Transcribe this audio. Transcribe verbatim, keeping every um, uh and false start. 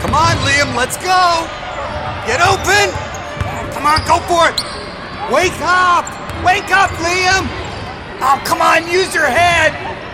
Come on, Liam, let's go. Get open. Come on, go for it. Wake up. Wake up, Liam. Oh, come on, use your head.